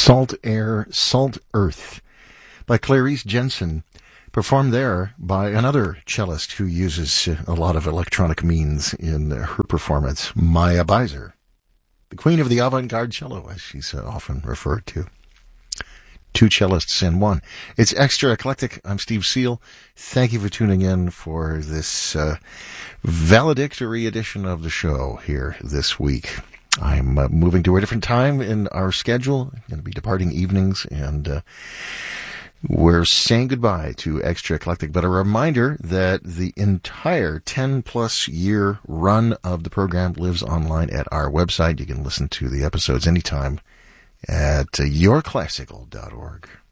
Salt Air, Salt Earth by Clarice Jensen, performed there by another cellist who uses a lot of electronic means in her performance, Maya Beiser, the queen of the avant-garde cello, as she's often referred to. Two cellists in one. It's Extra Eclectic. I'm Steve Seal. Thank you for tuning in for this valedictory edition of the show here this week. I'm moving to a different time in our schedule. I'm going to be departing evenings, and we're saying goodbye to Extra Eclectic. But a reminder that the entire 10-plus year run of the program lives online at our website. You can listen to the episodes anytime at yourclassical.org.